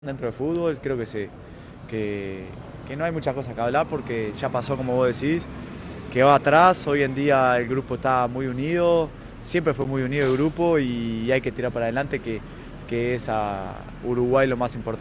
Dentro del fútbol creo que, que no hay muchas cosas que hablar porque ya pasó como vos decís, quedó atrás, hoy en día el grupo está muy unido, siempre fue muy unido el grupo y hay que tirar para adelante que es a Uruguay lo más importante.